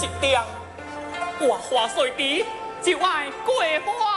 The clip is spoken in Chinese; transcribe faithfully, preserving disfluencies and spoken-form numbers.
一点，我花水滴就爱桂花。